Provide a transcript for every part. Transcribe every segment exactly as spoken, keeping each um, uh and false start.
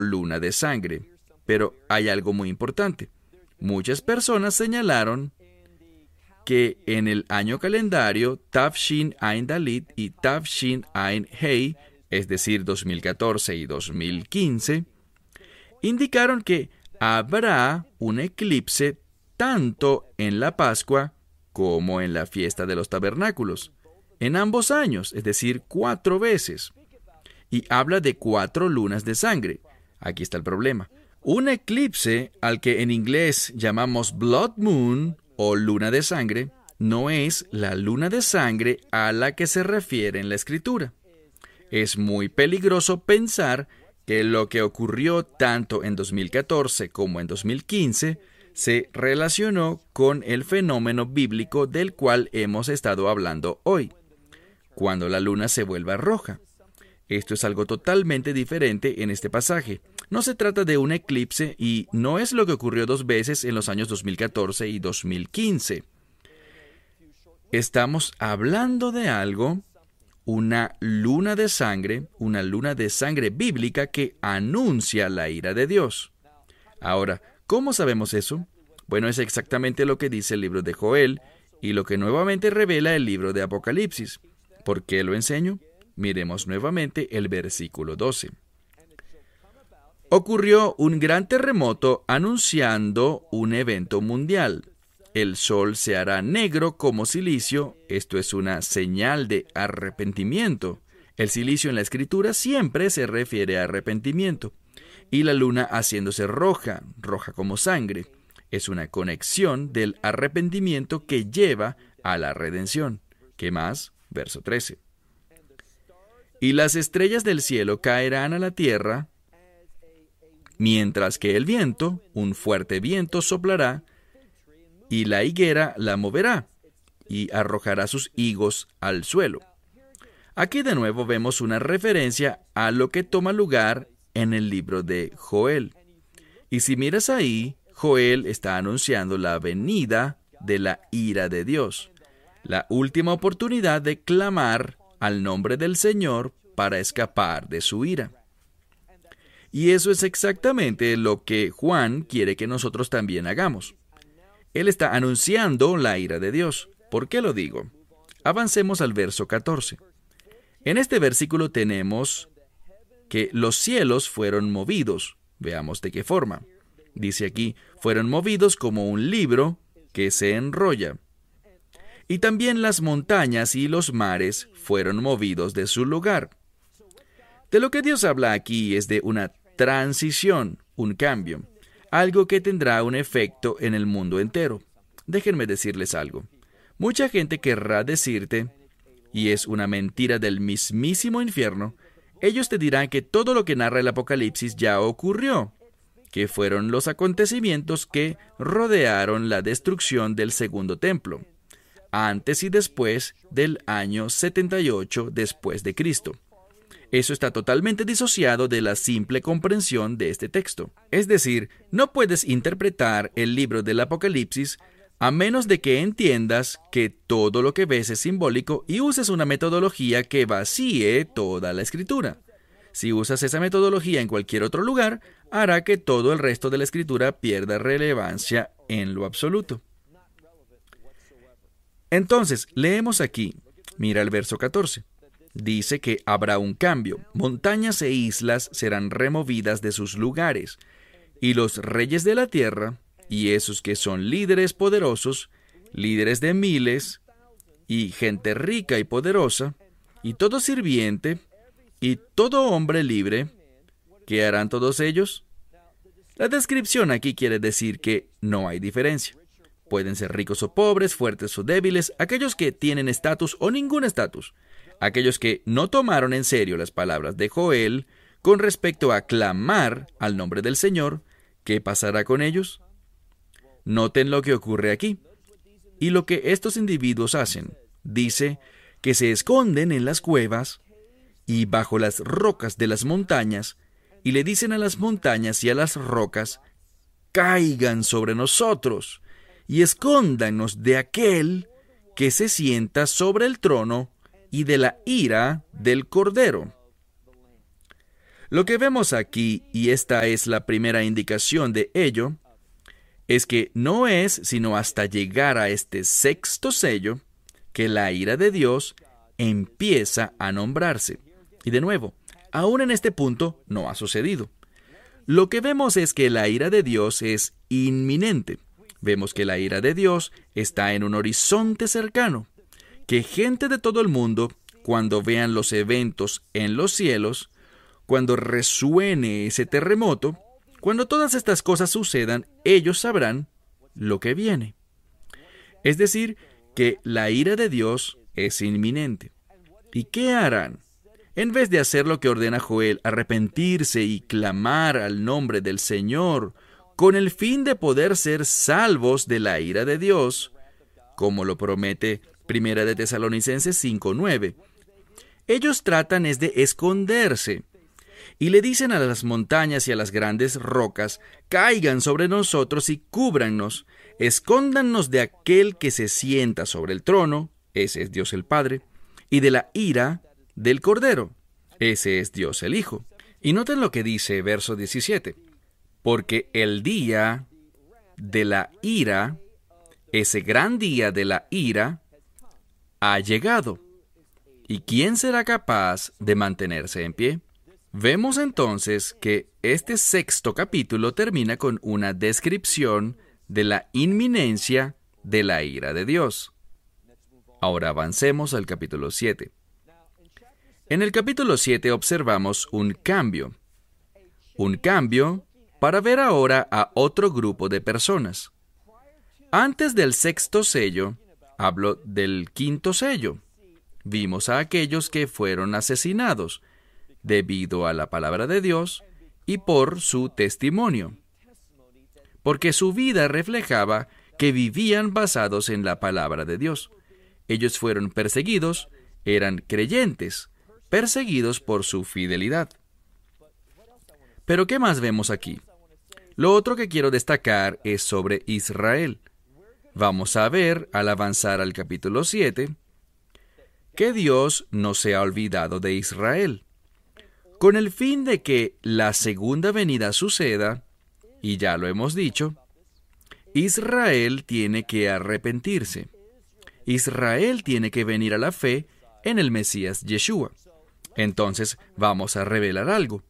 luna de sangre. Pero hay algo muy importante. Muchas personas señalaron que en el año calendario Tafshin Ain Dalit y Tafshin Ain Hei, es decir, dos mil catorce y dos mil quince, indicaron que habrá un eclipse tanto en la Pascua como en la fiesta de los tabernáculos, en ambos años, es decir, cuatro veces. Y habla de cuatro lunas de sangre. Aquí está el problema. Un eclipse, al que en inglés llamamos Blood Moon o luna de sangre, no es la luna de sangre a la que se refiere en la Escritura. Es muy peligroso pensar que lo que ocurrió tanto en dos mil catorce como en dos mil quince se relacionó con el fenómeno bíblico del cual hemos estado hablando hoy, cuando la luna se vuelva roja. Esto es algo totalmente diferente en este pasaje. No se trata de un eclipse y no es lo que ocurrió dos veces en los años dos mil catorce y dos mil quince. Estamos hablando de algo, una luna de sangre, una luna de sangre bíblica que anuncia la ira de Dios. Ahora, ¿cómo sabemos eso? Bueno, es exactamente lo que dice el libro de Joel y lo que nuevamente revela el libro de Apocalipsis. ¿Por qué lo enseño? Miremos nuevamente el versículo doce. Ocurrió un gran terremoto anunciando un evento mundial. El sol se hará negro como silicio. Esto es una señal de arrepentimiento. El silicio en la Escritura siempre se refiere a arrepentimiento. Y la luna haciéndose roja, roja como sangre. Es una conexión del arrepentimiento que lleva a la redención. ¿Qué más? Verso trece. Y las estrellas del cielo caerán a la tierra, mientras que el viento, un fuerte viento, soplará, y la higuera la moverá, y arrojará sus higos al suelo. Aquí de nuevo vemos una referencia a lo que toma lugar en el libro de Joel. Y si miras ahí, Joel está anunciando la venida de la ira de Dios, la última oportunidad de clamar al nombre del Señor para escapar de su ira. Y eso es exactamente lo que Juan quiere que nosotros también hagamos. Él está anunciando la ira de Dios. ¿Por qué lo digo? Avancemos al verso catorce. En este versículo tenemos que los cielos fueron movidos. Veamos de qué forma. Dice aquí, fueron movidos como un libro que se enrolla. Y también las montañas y los mares fueron movidos de su lugar. De lo que Dios habla aquí es de una transición, un cambio, algo que tendrá un efecto en el mundo entero. Déjenme decirles algo. Mucha gente querrá decirte, y es una mentira del mismísimo infierno, ellos te dirán que todo lo que narra el Apocalipsis ya ocurrió, que fueron los acontecimientos que rodearon la destrucción del segundo templo, antes y después del año setenta y ocho después de Cristo. Eso está totalmente disociado de la simple comprensión de este texto. Es decir, no puedes interpretar el libro del Apocalipsis a menos de que entiendas que todo lo que ves es simbólico y uses una metodología que vacíe toda la Escritura. Si usas esa metodología en cualquier otro lugar, hará que todo el resto de la Escritura pierda relevancia en lo absoluto. Entonces, leemos aquí, mira el verso catorce. Dice que habrá un cambio. Montañas e islas serán removidas de sus lugares, y los reyes de la tierra, y esos que son líderes poderosos, líderes de miles, y gente rica y poderosa, y todo sirviente, y todo hombre libre, ¿qué harán todos ellos? La descripción aquí quiere decir que no hay diferencia. Pueden ser ricos o pobres, fuertes o débiles, aquellos que tienen estatus o ningún estatus. Aquellos que no tomaron en serio las palabras de Joel con respecto a clamar al nombre del Señor, ¿qué pasará con ellos? Noten lo que ocurre aquí y lo que estos individuos hacen. Dice que se esconden en las cuevas y bajo las rocas de las montañas y le dicen a las montañas y a las rocas, caigan sobre nosotros y escóndanos de aquel que se sienta sobre el trono y de la ira del Cordero. Lo que vemos aquí, y esta es la primera indicación de ello, es que no es sino hasta llegar a este sexto sello que la ira de Dios empieza a nombrarse. Y de nuevo, aún en este punto no ha sucedido. Lo que vemos es que la ira de Dios es inminente. Vemos que la ira de Dios está en un horizonte cercano, que gente de todo el mundo, cuando vean los eventos en los cielos, cuando resuene ese terremoto, cuando todas estas cosas sucedan, ellos sabrán lo que viene. Es decir, que la ira de Dios es inminente. ¿Y qué harán? En vez de hacer lo que ordena Joel, arrepentirse y clamar al nombre del Señor, con el fin de poder ser salvos de la ira de Dios, como lo promete Primera de Tesalonicenses cinco nueve, ellos tratan es de esconderse, y le dicen a las montañas y a las grandes rocas, caigan sobre nosotros y cúbrannos, escóndannos de aquel que se sienta sobre el trono, ese es Dios el Padre, y de la ira del Cordero, ese es Dios el Hijo. Y noten lo que dice verso diecisiete, porque el día de la ira, ese gran día de la ira, ha llegado. ¿Y quién será capaz de mantenerse en pie? Vemos entonces que este sexto capítulo termina con una descripción de la inminencia de la ira de Dios. Ahora avancemos al capítulo siete. En el capítulo siete observamos un cambio. Un cambio para ver ahora a otro grupo de personas. Antes del sexto sello, hablo del quinto sello. Vimos a aquellos que fueron asesinados debido a la palabra de Dios y por su testimonio, porque su vida reflejaba que vivían basados en la palabra de Dios. Ellos fueron perseguidos, eran creyentes, perseguidos por su fidelidad. Pero ¿qué más vemos aquí? Lo otro que quiero destacar es sobre Israel. Vamos a ver, al avanzar al capítulo siete, que Dios no se ha olvidado de Israel, con el fin de que la segunda venida suceda, y ya lo hemos dicho, Israel tiene que arrepentirse. Israel tiene que venir a la fe en el Mesías Yeshua. Entonces vamos a revelar algo.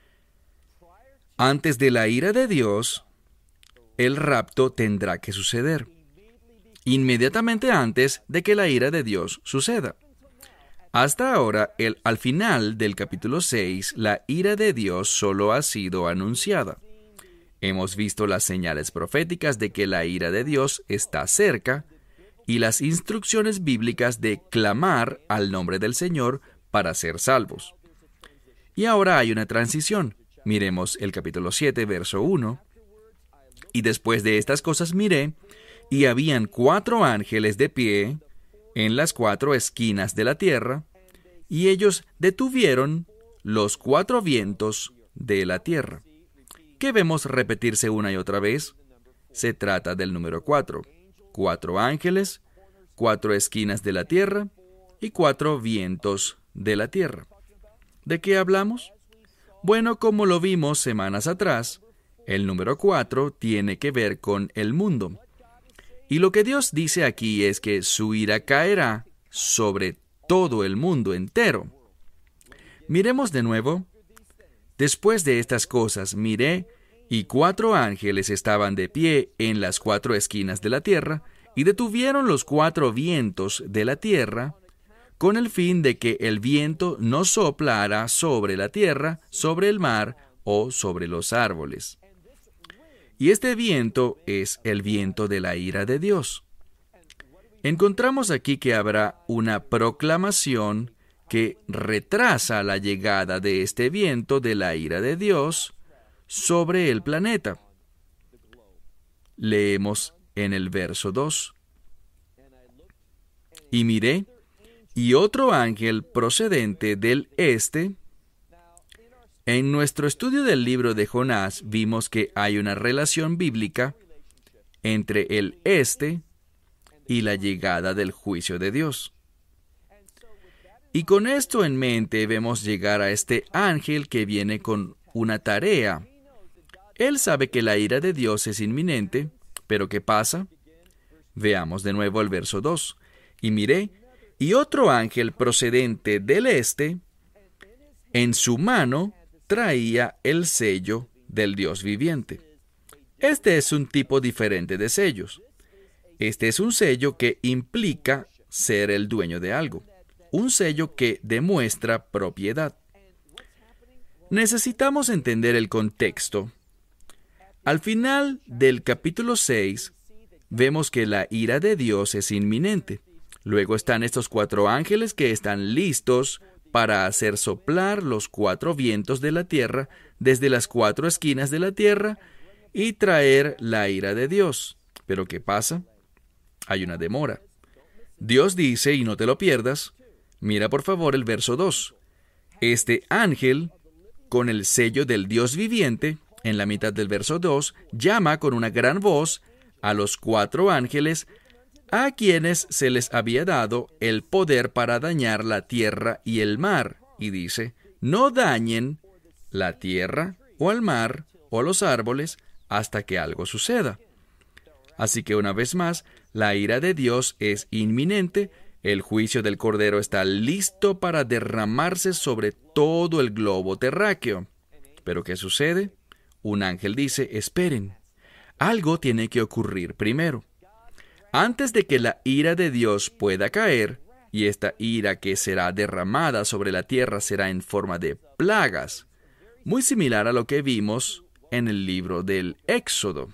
Antes de la ira de Dios, el rapto tendrá que suceder, inmediatamente antes de que la ira de Dios suceda. Hasta ahora, el, al final del capítulo seis, la ira de Dios solo ha sido anunciada. Hemos visto las señales proféticas de que la ira de Dios está cerca y las instrucciones bíblicas de clamar al nombre del Señor para ser salvos. Y ahora hay una transición. Miremos el capítulo siete, verso uno. Y después de estas cosas miré, y habían cuatro ángeles de pie en las cuatro esquinas de la tierra, y ellos detuvieron los cuatro vientos de la tierra. ¿Qué vemos repetirse una y otra vez? Se trata del número cuatro. Cuatro ángeles, cuatro esquinas de la tierra y cuatro vientos de la tierra. ¿De qué hablamos? Bueno, como lo vimos semanas atrás, el número cuatro tiene que ver con el mundo. Y lo que Dios dice aquí es que su ira caerá sobre todo el mundo entero. Miremos de nuevo. Después de estas cosas miré, y cuatro ángeles estaban de pie en las cuatro esquinas de la tierra, y detuvieron los cuatro vientos de la tierra, con el fin de que el viento no soplara sobre la tierra, sobre el mar o sobre los árboles. Y este viento es el viento de la ira de Dios. Encontramos aquí que habrá una proclamación que retrasa la llegada de este viento de la ira de Dios sobre el planeta. Leemos en el verso dos. Y miré, y otro ángel procedente del este. En nuestro estudio del libro de Jonás vimos que hay una relación bíblica entre el este y la llegada del juicio de Dios. Y con esto en mente vemos llegar a este ángel que viene con una tarea. Él sabe que la ira de Dios es inminente, pero ¿qué pasa? Veamos de nuevo el verso dos. Y miré, y otro ángel procedente del este, en su mano traía el sello del Dios viviente. Este es un tipo diferente de sellos. Este es un sello que implica ser el dueño de algo. Un sello que demuestra propiedad. Necesitamos entender el contexto. Al final del capítulo seis, vemos que la ira de Dios es inminente. Luego están estos cuatro ángeles que están listos para hacer soplar los cuatro vientos de la tierra desde las cuatro esquinas de la tierra y traer la ira de Dios. ¿Pero qué pasa? Hay una demora. Dios dice, y no te lo pierdas, mira por favor el verso dos. Este ángel, con el sello del Dios viviente, en la mitad del verso dos, llama con una gran voz a los cuatro ángeles a quienes se les había dado el poder para dañar la tierra y el mar, y dice, no dañen la tierra o al mar o los árboles hasta que algo suceda. Así que una vez más, la ira de Dios es inminente, el juicio del Cordero está listo para derramarse sobre todo el globo terráqueo. ¿Pero qué sucede? Un ángel dice, esperen, algo tiene que ocurrir primero. Antes de que la ira de Dios pueda caer, y esta ira que será derramada sobre la tierra será en forma de plagas, muy similar a lo que vimos en el libro del Éxodo.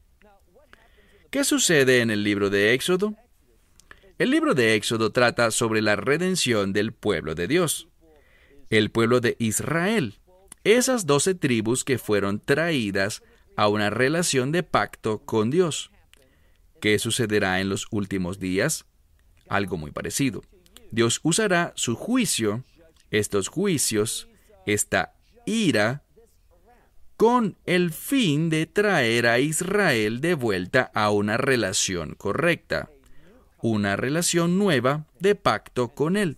¿Qué sucede en el libro de Éxodo? El libro de Éxodo trata sobre la redención del pueblo de Dios, el pueblo de Israel, esas doce tribus que fueron traídas a una relación de pacto con Dios. ¿Qué sucederá en los últimos días? Algo muy parecido. Dios usará su juicio, estos juicios, esta ira, con el fin de traer a Israel de vuelta a una relación correcta, una relación nueva de pacto con Él.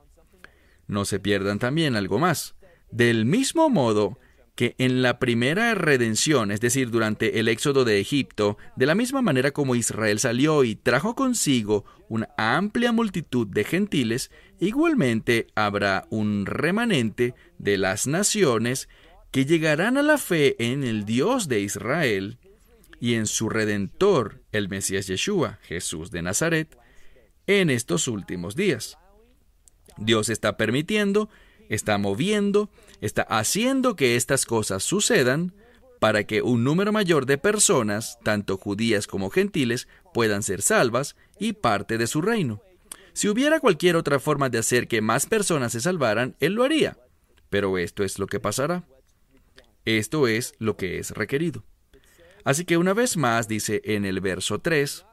No se pierdan también algo más. Del mismo modo que en la primera redención, es decir, durante el éxodo de Egipto, de la misma manera como Israel salió y trajo consigo una amplia multitud de gentiles, igualmente habrá un remanente de las naciones que llegarán a la fe en el Dios de Israel y en su Redentor, el Mesías Yeshua, Jesús de Nazaret, en estos últimos días. Dios está permitiendo, está moviendo, está haciendo que estas cosas sucedan para que un número mayor de personas, tanto judías como gentiles, puedan ser salvas y parte de su reino. Si hubiera cualquier otra forma de hacer que más personas se salvaran, Él lo haría. Pero esto es lo que pasará. Esto es lo que es requerido. Así que una vez más dice en el verso tres,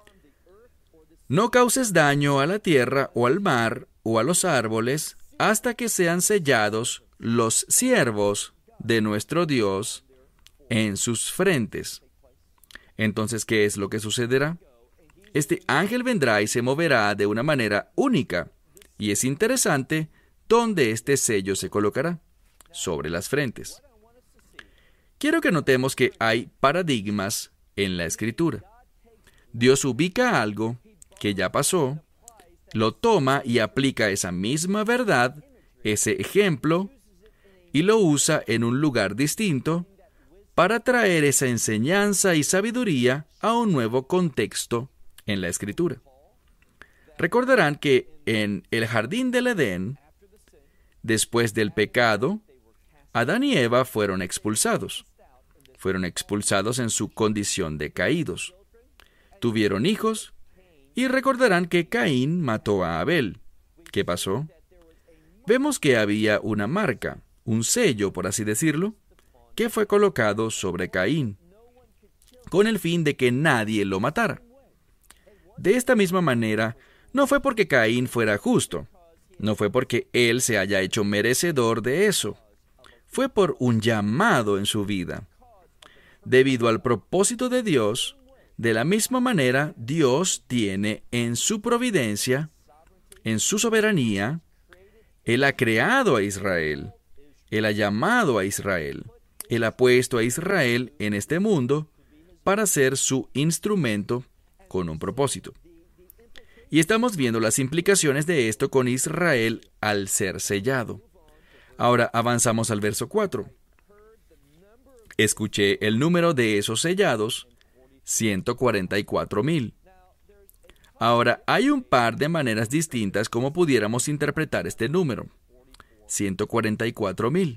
no causes daño a la tierra o al mar o a los árboles hasta que sean sellados los siervos de nuestro Dios en sus frentes. Entonces, ¿qué es lo que sucederá? Este ángel vendrá y se moverá de una manera única, y es interesante dónde este sello se colocará, sobre las frentes. Quiero que notemos que hay paradigmas en la Escritura. Dios ubica algo que ya pasó, lo toma y aplica esa misma verdad, ese ejemplo, y lo usa en un lugar distinto para traer esa enseñanza y sabiduría a un nuevo contexto en la Escritura. Recordarán que en el jardín del Edén, después del pecado, Adán y Eva fueron expulsados. Fueron expulsados en su condición de caídos. Tuvieron hijos, y recordarán que Caín mató a Abel. ¿Qué pasó? Vemos que había una marca, un sello, por así decirlo, que fue colocado sobre Caín, con el fin de que nadie lo matara. De esta misma manera, no fue porque Caín fuera justo, no fue porque él se haya hecho merecedor de eso, fue por un llamado en su vida. Debido al propósito de Dios, de la misma manera, Dios tiene en su providencia, en su soberanía, Él ha creado a Israel. Él ha llamado a Israel. Él ha puesto a Israel en este mundo para ser su instrumento con un propósito. Y estamos viendo las implicaciones de esto con Israel al ser sellado. Ahora avanzamos al verso cuatro. Escuché el número de esos sellados, ciento cuarenta y cuatro mil. Ahora, hay un par de maneras distintas como pudiéramos interpretar este número, ciento cuarenta y cuatro mil.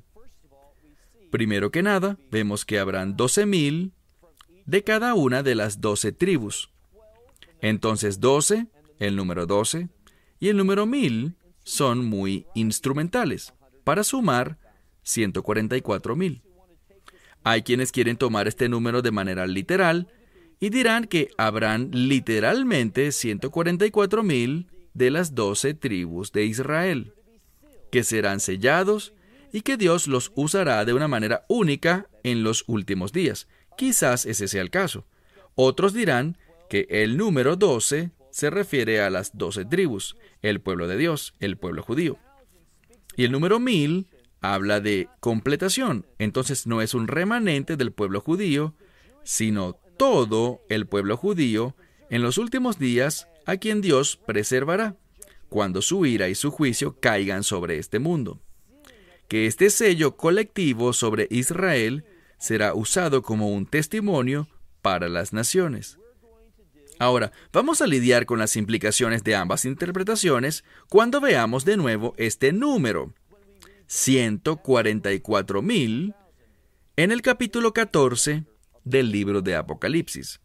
Primero que nada, vemos que habrán doce mil de cada una de las doce tribus. Entonces, doce, el número doce, y el número mil son muy instrumentales para sumar ciento cuarenta y cuatro mil. Hay quienes quieren tomar este número de manera literal y dirán que habrán literalmente ciento cuarenta y cuatro mil de las doce tribus de Israel, que serán sellados y que Dios los usará de una manera única en los últimos días. Quizás ese sea el caso. Otros dirán que el número doce se refiere a las doce tribus, el pueblo de Dios, el pueblo judío. Y el número mil habla de completación. Entonces no es un remanente del pueblo judío, sino todo el pueblo judío en los últimos días a quien Dios preservará, cuando su ira y su juicio caigan sobre este mundo. Que este sello colectivo sobre Israel será usado como un testimonio para las naciones. Ahora, vamos a lidiar con las implicaciones de ambas interpretaciones cuando veamos de nuevo este número, ciento cuarenta y cuatro mil, en el capítulo catorce del libro de Apocalipsis.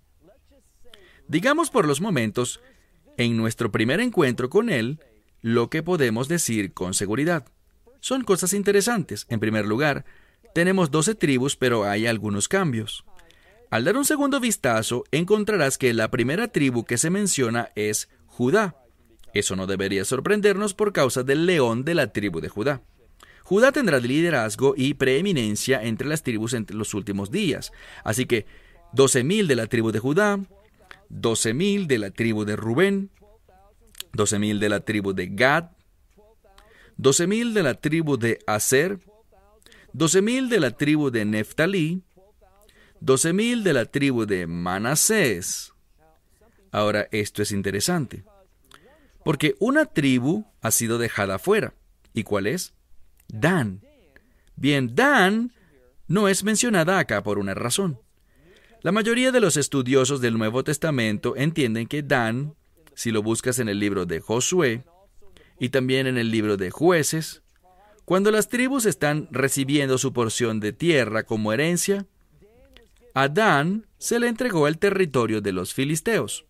Digamos por los momentos, en nuestro primer encuentro con él, lo que podemos decir con seguridad. Son cosas interesantes. En primer lugar, tenemos doce tribus, pero hay algunos cambios. Al dar un segundo vistazo, encontrarás que la primera tribu que se menciona es Judá. Eso no debería sorprendernos por causa del león de la tribu de Judá. Judá tendrá liderazgo y preeminencia entre las tribus en los últimos días. Así que doce mil de la tribu de Judá, doce mil de la tribu de Rubén, doce mil de la tribu de Gad, doce mil de la tribu de Aser, doce mil de la tribu de Neftalí, doce mil de la tribu de Manasés. Ahora, esto es interesante, porque una tribu ha sido dejada fuera. ¿Y cuál es? Dan. Bien, Dan no es mencionada acá por una razón. La mayoría de los estudiosos del Nuevo Testamento entienden que Dan, si lo buscas en el libro de Josué y también en el libro de Jueces, cuando las tribus están recibiendo su porción de tierra como herencia, a Dan se le entregó el territorio de los filisteos,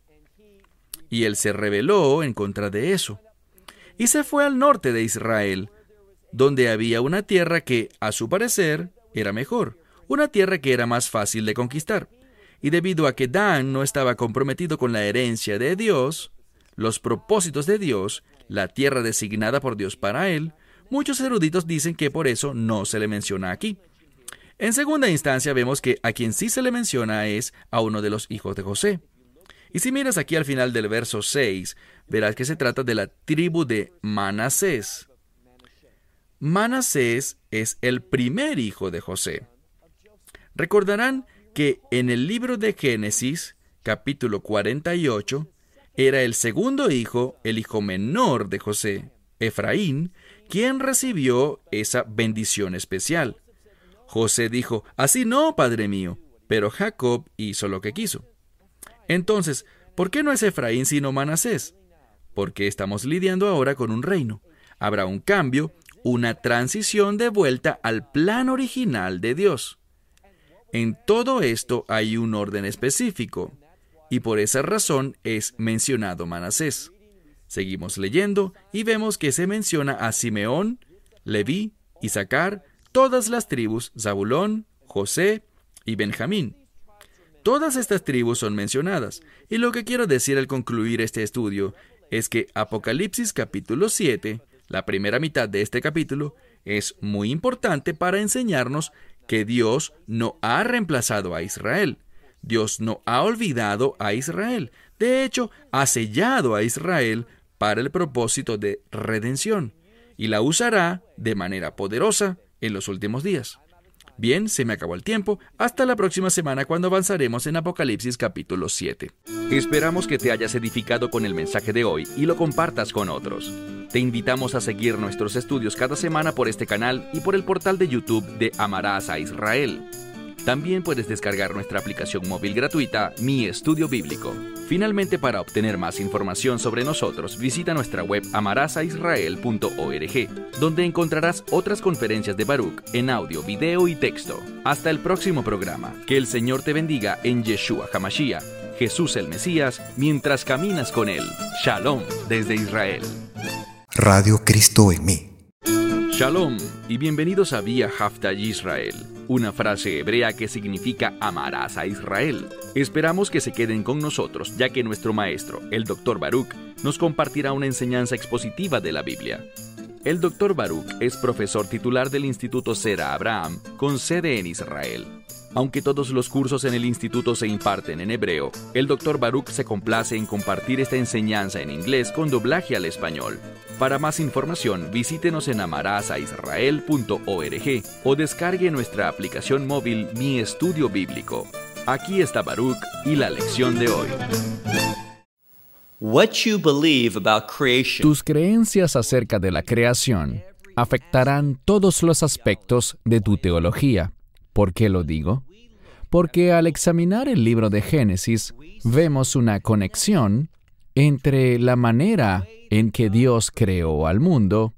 y él se rebeló en contra de eso, y se fue al norte de Israel, donde había una tierra que, a su parecer, era mejor, una tierra que era más fácil de conquistar. Y debido a que Dan no estaba comprometido con la herencia de Dios, los propósitos de Dios, la tierra designada por Dios para él, muchos eruditos dicen que por eso no se le menciona aquí. En segunda instancia vemos que a quien sí se le menciona es a uno de los hijos de José. Y si miras aquí al final del verso seis, verás que se trata de la tribu de Manasés. Manasés es el primer hijo de José. Recordarán que en el libro de Génesis, capítulo cuarenta y ocho, era el segundo hijo, el hijo menor de José, Efraín, quien recibió esa bendición especial. José dijo, así no, padre mío, pero Jacob hizo lo que quiso. Entonces, ¿por qué no es Efraín sino Manasés? Porque estamos lidiando ahora con un reino. Habrá un cambio, una transición de vuelta al plan original de Dios. En todo esto hay un orden específico, y por esa razón es mencionado Manasés. Seguimos leyendo y vemos que se menciona a Simeón, Leví, Isaacar, todas las tribus, Zabulón, José y Benjamín. Todas estas tribus son mencionadas, y lo que quiero decir al concluir este estudio es que Apocalipsis capítulo siete, la primera mitad de este capítulo, es muy importante para enseñarnos que Dios no ha reemplazado a Israel. Dios no ha olvidado a Israel. De hecho, ha sellado a Israel para el propósito de redención. y la usará de manera poderosa en los últimos días. Bien, se me acabó el tiempo. Hasta la próxima semana cuando avanzaremos en Apocalipsis capítulo siete. Esperamos que te hayas edificado con el mensaje de hoy y lo compartas con otros. Te invitamos a seguir nuestros estudios cada semana por este canal y por el portal de YouTube de Amarás a Israel. También puedes descargar nuestra aplicación móvil gratuita, Mi Estudio Bíblico. Finalmente, para obtener más información sobre nosotros, visita nuestra web amarás a israel punto org, donde encontrarás otras conferencias de Baruch en audio, video y texto. Hasta el próximo programa. Que el Señor te bendiga en Yeshua HaMashiach, Jesús el Mesías, mientras caminas con Él. Shalom desde Israel. Radio Cristo en mí. Shalom y bienvenidos a Vía Haftaj Israel, una frase hebrea que significa amarás a Israel. Esperamos que se queden con nosotros, ya que nuestro maestro, el doctor Baruch, nos compartirá una enseñanza expositiva de la Biblia. El doctor Baruch es profesor titular del Instituto Sera Abraham, con sede en Israel. Aunque todos los cursos en el instituto se imparten en hebreo, el doctor Baruch se complace en compartir esta enseñanza en inglés con doblaje al español. Para más información, visítenos en amarás a israel punto org o descargue nuestra aplicación móvil Mi Estudio Bíblico. Aquí está Baruch y la lección de hoy. What you believe about creation. Tus creencias acerca de la creación afectarán todos los aspectos de tu teología. ¿Por qué lo digo? Porque al examinar el libro de Génesis, vemos una conexión entre la manera en que Dios creó al mundo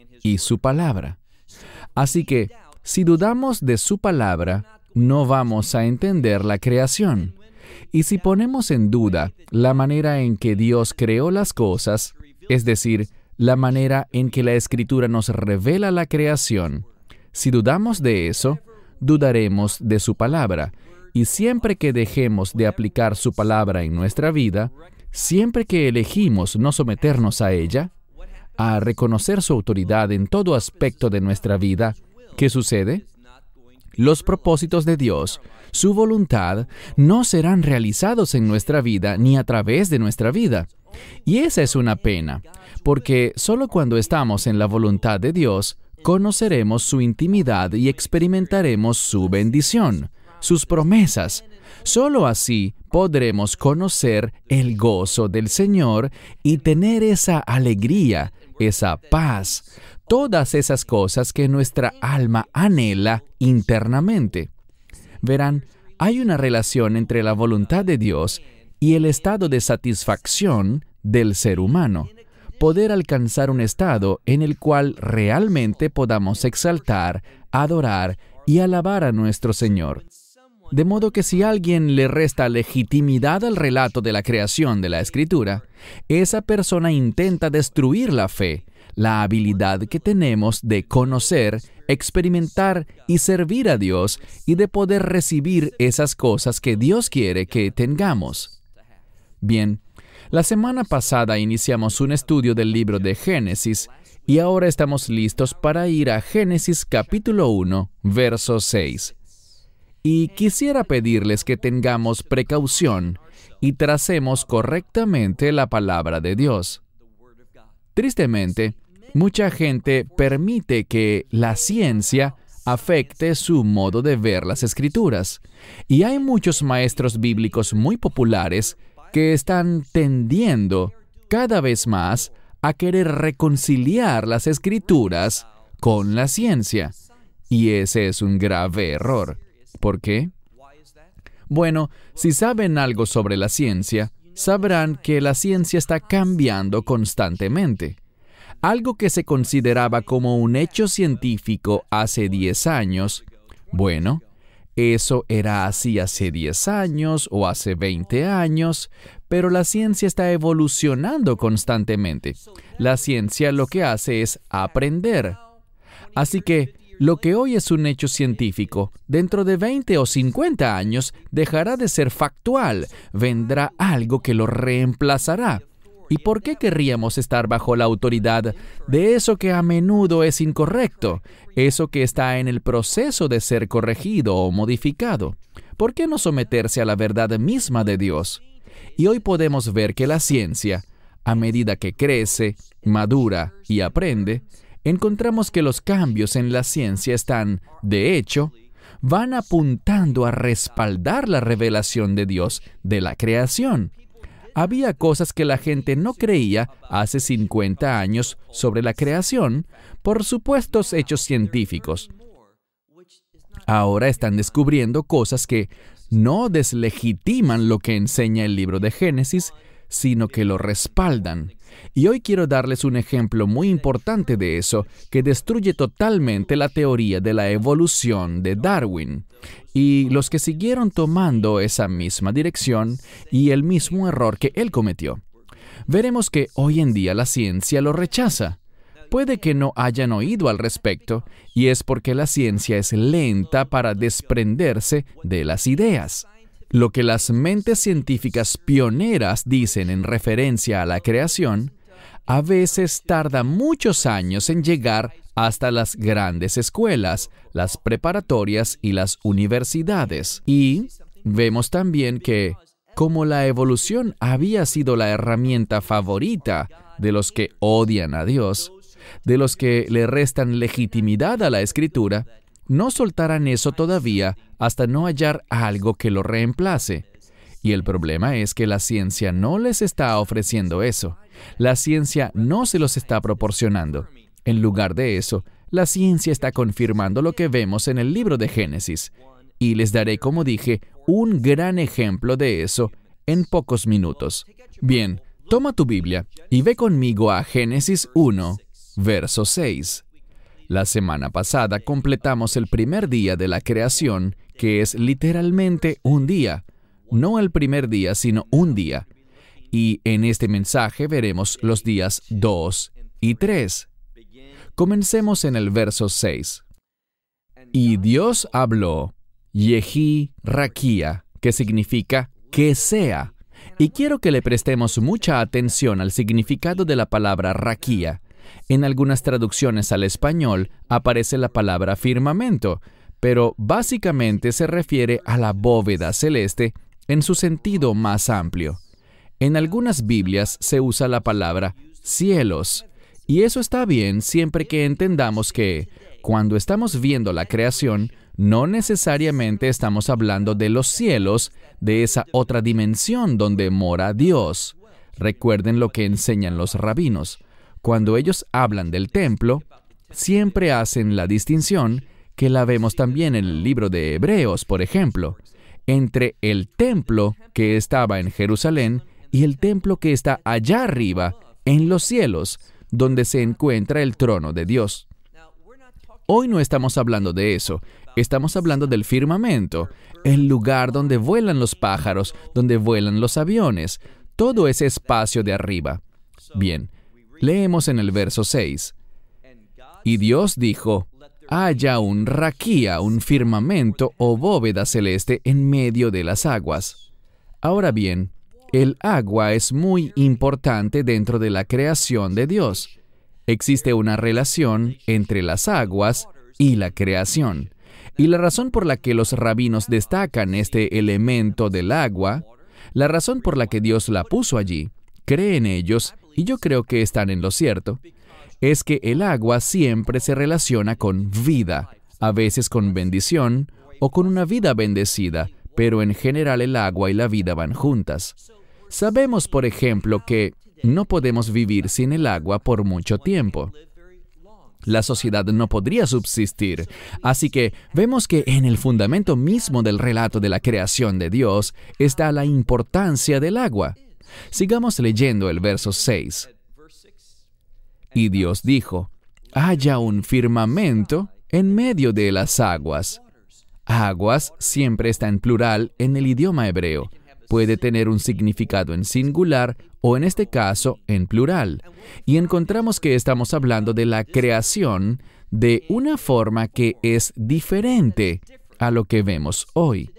y su palabra. Así que, si dudamos de su palabra, no vamos a entender la creación. Y si ponemos en duda la manera en que Dios creó las cosas, es decir, la manera en que la Escritura nos revela la creación, si dudamos de eso, dudaremos de su palabra. Y siempre que dejemos de aplicar su palabra en nuestra vida, siempre que elegimos no someternos a ella, a reconocer su autoridad en todo aspecto de nuestra vida, ¿qué sucede? Los propósitos de Dios, su voluntad, no serán realizados en nuestra vida ni a través de nuestra vida. Y esa es una pena, porque solo cuando estamos en la voluntad de Dios, conoceremos su intimidad y experimentaremos su bendición, sus promesas. Solo así podremos conocer el gozo del Señor y tener esa alegría, esa paz, todas esas cosas que nuestra alma anhela internamente. Verán, hay una relación entre la voluntad de Dios y el estado de satisfacción del ser humano. Poder alcanzar un estado en el cual realmente podamos exaltar, adorar y alabar a nuestro Señor. De modo que si alguien le resta legitimidad al relato de la creación de la Escritura, esa persona intenta destruir la fe, la habilidad que tenemos de conocer, experimentar y servir a Dios y de poder recibir esas cosas que Dios quiere que tengamos. Bien, la semana pasada iniciamos un estudio del libro de Génesis y ahora estamos listos para ir a Génesis capítulo uno, verso seis. Y quisiera pedirles que tengamos precaución y tracemos correctamente la palabra de Dios. Tristemente, mucha gente permite que la ciencia afecte su modo de ver las Escrituras. Y hay muchos maestros bíblicos muy populares que están tendiendo cada vez más a querer reconciliar las Escrituras con la ciencia. Y ese es un grave error. ¿Por qué? Bueno, si saben algo sobre la ciencia, sabrán que la ciencia está cambiando constantemente. Algo que se consideraba como un hecho científico hace diez años, bueno, eso era así hace diez años o hace veinte años, pero la ciencia está evolucionando constantemente. La ciencia lo que hace es aprender. Así que, lo que hoy es un hecho científico, dentro de veinte o cincuenta años dejará de ser factual, vendrá algo que lo reemplazará. ¿Y por qué querríamos estar bajo la autoridad de eso que a menudo es incorrecto, eso que está en el proceso de ser corregido o modificado? ¿Por qué no someterse a la verdad misma de Dios? Y hoy podemos ver que la ciencia, a medida que crece, madura y aprende, encontramos que los cambios en la ciencia están, de hecho, van apuntando a respaldar la revelación de Dios de la creación. Había cosas que la gente no creía hace cincuenta años sobre la creación por supuestos hechos científicos. Ahora están descubriendo cosas que no deslegitiman lo que enseña el libro de Génesis, sino que lo respaldan. Y hoy quiero darles un ejemplo muy importante de eso, que destruye totalmente la teoría de la evolución de Darwin. Y los que siguieron tomando esa misma dirección y el mismo error que él cometió. Veremos que hoy en día la ciencia lo rechaza. Puede que no hayan oído al respecto, y es porque la ciencia es lenta para desprenderse de las ideas. Lo que las mentes científicas pioneras dicen en referencia a la creación, a veces tarda muchos años en llegar hasta las grandes escuelas, las preparatorias y las universidades. Y vemos también que, como la evolución había sido la herramienta favorita de los que odian a Dios, de los que le restan legitimidad a la Escritura, no soltarán eso todavía hasta no hallar algo que lo reemplace. Y el problema es que la ciencia no les está ofreciendo eso. La ciencia no se los está proporcionando. En lugar de eso, la ciencia está confirmando lo que vemos en el libro de Génesis. Y les daré, como dije, un gran ejemplo de eso en pocos minutos. Bien, toma tu Biblia y ve conmigo a Génesis uno, verso seis. La semana pasada completamos el primer día de la creación, que es literalmente un día. No el primer día, sino un día. Y en este mensaje veremos los días dos y tres. Comencemos en el verso seis. Y Dios habló, Yehi Raquía, que significa que sea. Y quiero que le prestemos mucha atención al significado de la palabra raquía. En algunas traducciones al español aparece la palabra firmamento, pero básicamente se refiere a la bóveda celeste en su sentido más amplio. En algunas Biblias se usa la palabra cielos, y eso está bien siempre que entendamos que, cuando estamos viendo la creación, no necesariamente estamos hablando de los cielos, de esa otra dimensión donde mora Dios. Recuerden lo que enseñan los rabinos. Cuando ellos hablan del templo, siempre hacen la distinción, que la vemos también en el libro de Hebreos, por ejemplo, entre el templo que estaba en Jerusalén y el templo que está allá arriba, en los cielos, donde se encuentra el trono de Dios. Hoy no estamos hablando de eso, estamos hablando del firmamento, el lugar donde vuelan los pájaros, donde vuelan los aviones, todo ese espacio de arriba. Bien, leemos en el verso seis. Y Dios dijo, haya un raquía, un firmamento o bóveda celeste en medio de las aguas. Ahora bien, el agua es muy importante dentro de la creación de Dios. Existe una relación entre las aguas y la creación. Y la razón por la que los rabinos destacan este elemento del agua, la razón por la que Dios la puso allí, creen ellos, y yo creo que están en lo cierto, es que el agua siempre se relaciona con vida, a veces con bendición o con una vida bendecida, pero en general el agua y la vida van juntas. Sabemos, por ejemplo, que no podemos vivir sin el agua por mucho tiempo. La sociedad no podría subsistir. Así que vemos que en el fundamento mismo del relato de la creación de Dios está la importancia del agua. Sigamos leyendo el verso seis. Y Dios dijo, haya un firmamento en medio de las aguas. Aguas siempre está en plural en el idioma hebreo. Puede tener un significado en singular o en este caso en plural. Y encontramos que estamos hablando de la creación de una forma que es diferente a lo que vemos hoy.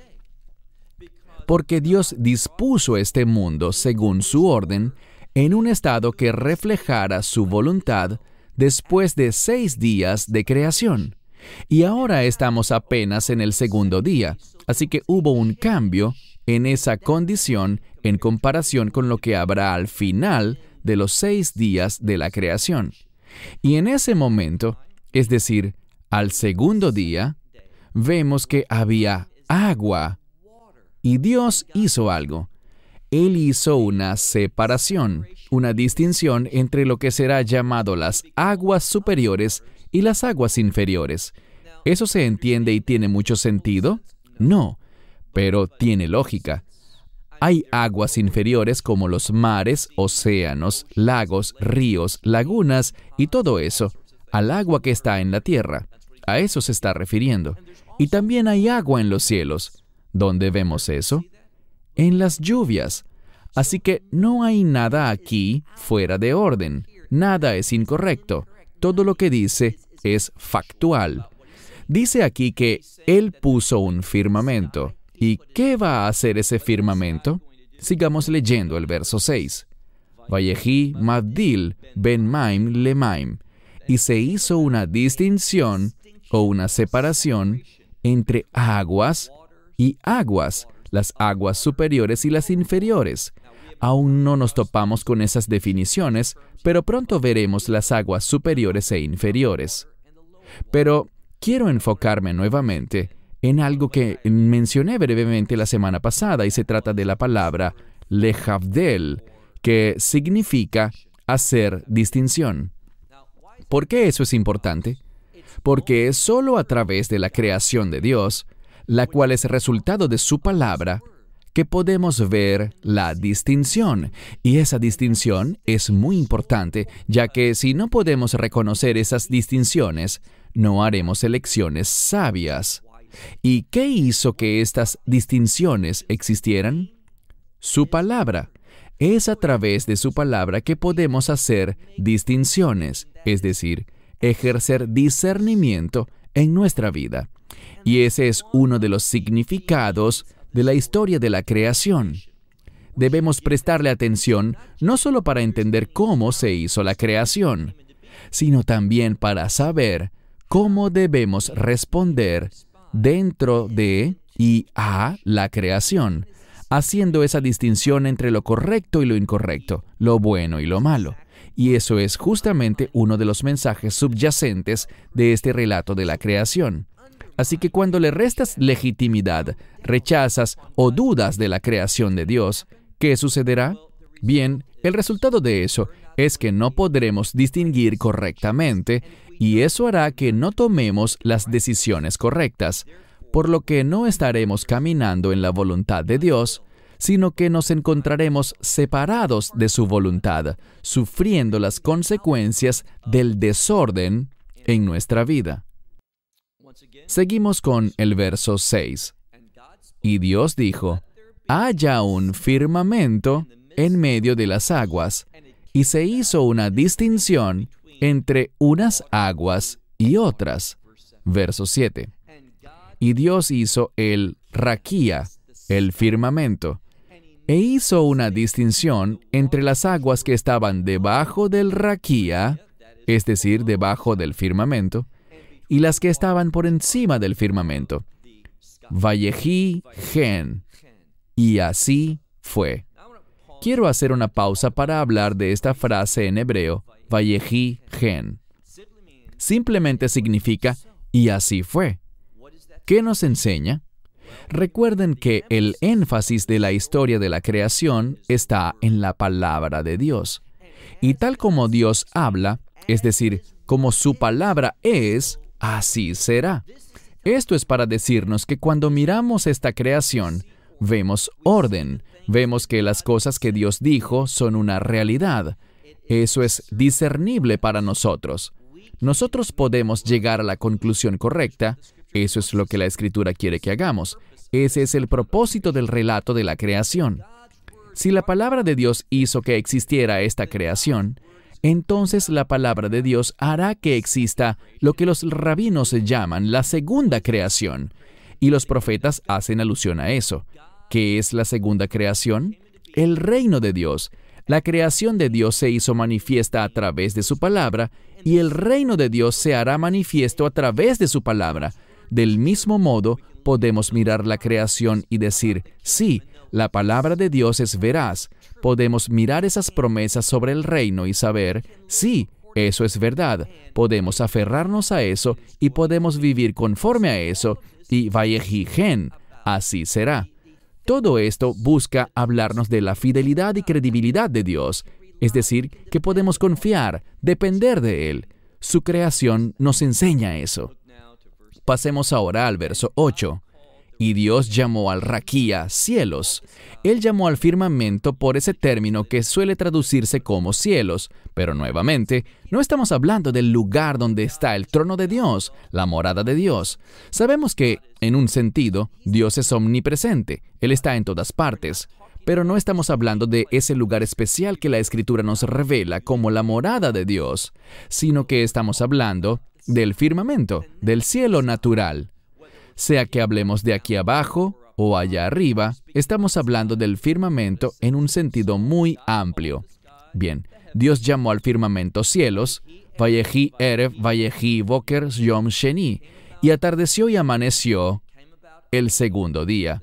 Porque Dios dispuso este mundo según su orden en un estado que reflejara su voluntad después de seis días de creación. Y ahora estamos apenas en el segundo día, así que hubo un cambio en esa condición en comparación con lo que habrá al final de los seis días de la creación. Y en ese momento, es decir, al segundo día, vemos que había agua. Y Dios hizo algo. Él hizo una separación, una distinción entre lo que será llamado las aguas superiores y las aguas inferiores. ¿Eso se entiende y tiene mucho sentido? No, pero tiene lógica. Hay aguas inferiores como los mares, océanos, lagos, ríos, lagunas y todo eso, al agua que está en la tierra. A eso se está refiriendo. Y también hay agua en los cielos. ¿Dónde vemos eso? En las lluvias. Así que no hay nada aquí fuera de orden. Nada es incorrecto. Todo lo que dice es factual. Dice aquí que Él puso un firmamento. ¿Y qué va a hacer ese firmamento? Sigamos leyendo el verso seis. Vayehi Mavdil ben Maim le Maim. Y se hizo una distinción o una separación entre aguas y aguas, las aguas superiores y las inferiores. Aún no nos topamos con esas definiciones, pero pronto veremos las aguas superiores e inferiores. Pero quiero enfocarme nuevamente en algo que mencioné brevemente la semana pasada, y se trata de la palabra lehavdel, que significa hacer distinción. ¿Por qué eso es importante? Porque es solo a través de la creación de Dios, la cual es resultado de su palabra, que podemos ver la distinción. Y esa distinción es muy importante, ya que si no podemos reconocer esas distinciones, no haremos elecciones sabias. ¿Y qué hizo que estas distinciones existieran? Su palabra. Es a través de su palabra que podemos hacer distinciones, es decir, ejercer discernimiento en nuestra vida. Y ese es uno de los significados de la historia de la creación. Debemos prestarle atención no solo para entender cómo se hizo la creación, sino también para saber cómo debemos responder dentro de y a la creación, haciendo esa distinción entre lo correcto y lo incorrecto, lo bueno y lo malo. Y eso es justamente uno de los mensajes subyacentes de este relato de la creación. Así que cuando le restas legitimidad, rechazas o dudas de la creación de Dios, ¿qué sucederá? Bien, el resultado de eso es que no podremos distinguir correctamente, y eso hará que no tomemos las decisiones correctas, por lo que no estaremos caminando en la voluntad de Dios, sino que nos encontraremos separados de su voluntad, sufriendo las consecuencias del desorden en nuestra vida. Seguimos con el verso seis. Y Dios dijo, haya un firmamento en medio de las aguas, y se hizo una distinción entre unas aguas y otras. Verso siete. Y Dios hizo el raquía, el firmamento, e hizo una distinción entre las aguas que estaban debajo del raquía, es decir, debajo del firmamento, y las que estaban por encima del firmamento. Vayehi gen. Y así fue. Quiero hacer una pausa para hablar de esta frase en hebreo, Vayehi gen. Simplemente significa, y así fue. ¿Qué nos enseña? Recuerden que el énfasis de la historia de la creación está en la palabra de Dios. Y tal como Dios habla, es decir, como su palabra es, así será. Esto es para decirnos que cuando miramos esta creación, vemos orden, vemos que las cosas que Dios dijo son una realidad. Eso es discernible para nosotros. Nosotros podemos llegar a la conclusión correcta. Eso es lo que la Escritura quiere que hagamos. Ese es el propósito del relato de la creación. Si la palabra de Dios hizo que existiera esta creación, entonces la palabra de Dios hará que exista lo que los rabinos llaman la segunda creación. Y los profetas hacen alusión a eso. ¿Qué es la segunda creación? El reino de Dios. La creación de Dios se hizo manifiesta a través de su palabra, y el reino de Dios se hará manifiesto a través de su palabra. Del mismo modo, podemos mirar la creación y decir, sí, la palabra de Dios es veraz. Podemos mirar esas promesas sobre el reino y saber, sí, Eso es verdad. Podemos aferrarnos a eso y podemos vivir conforme a eso. Y Vayehi Gen, así será. Todo esto busca hablarnos de la fidelidad y credibilidad de Dios. Es decir, que podemos confiar, depender de Él. Su creación nos enseña eso. Pasemos ahora al verso ocho. Y Dios llamó al raquía cielos. Él llamó al firmamento por ese término que suele traducirse como cielos, pero nuevamente, no estamos hablando del lugar donde está el trono de Dios, la morada de Dios. Sabemos que, en un sentido, Dios es omnipresente, Él está en todas partes, pero no estamos hablando de ese lugar especial que la Escritura nos revela como la morada de Dios, sino que estamos hablando del firmamento, del cielo natural. Sea que hablemos de aquí abajo o allá arriba, estamos hablando del firmamento en un sentido muy amplio. Bien, Dios llamó al firmamento cielos, Vayehi Erev, Vayehi Boker, Yom Sheni, y atardeció y amaneció el segundo día.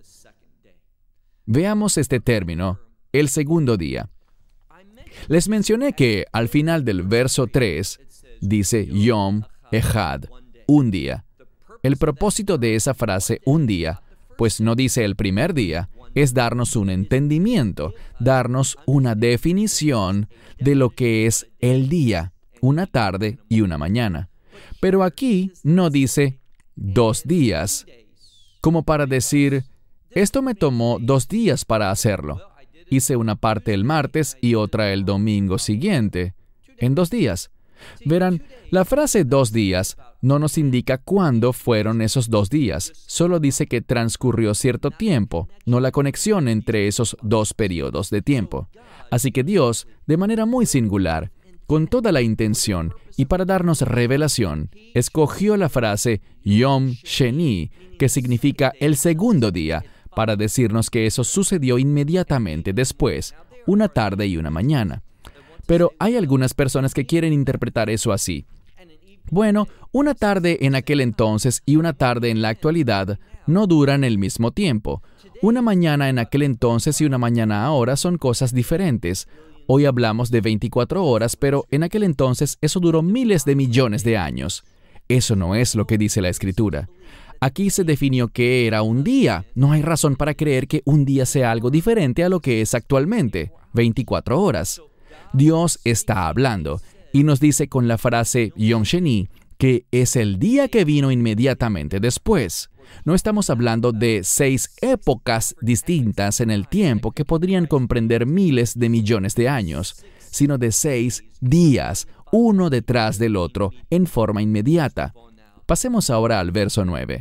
Veamos este término, el segundo día. Les mencioné que al final del verso tres dice Yom Echad, un día. El propósito de esa frase, un día, pues no dice el primer día, es darnos un entendimiento, darnos una definición de lo que es el día, una tarde y una mañana. Pero aquí no dice dos días, como para decir, esto me tomó dos días para hacerlo. Hice una parte el martes y otra el domingo siguiente, en dos días. Verán, la frase dos días no nos indica cuándo fueron esos dos días, solo dice que transcurrió cierto tiempo, no la conexión entre esos dos periodos de tiempo. Así que Dios, de manera muy singular, con toda la intención y para darnos revelación, escogió la frase Yom Sheni, que significa el segundo día, para decirnos que eso sucedió inmediatamente después, una tarde y una mañana. Pero hay algunas personas que quieren interpretar eso así. Bueno, una tarde en aquel entonces y una tarde en la actualidad no duran el mismo tiempo. Una mañana en aquel entonces y una mañana ahora son cosas diferentes. Hoy hablamos de veinticuatro horas, pero en aquel entonces eso duró miles de millones de años. Eso no es lo que dice la Escritura. Aquí se definió que era un día. No hay razón para creer que un día sea algo diferente a lo que es actualmente, veinticuatro horas. Dios está hablando y nos dice con la frase Yom Sheni que es el día que vino inmediatamente después. No estamos hablando de seis épocas distintas en el tiempo que podrían comprender miles de millones de años, sino de seis días, uno detrás del otro, en forma inmediata. Pasemos ahora al verso nueve.